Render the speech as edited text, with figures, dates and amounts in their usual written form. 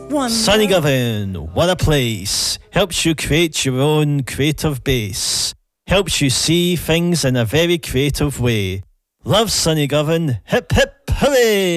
Sunny Govan, what a place. Helps you create your own creative base. Helps you see things in a very creative way. Love Sunny Govan. Hip hip hooray!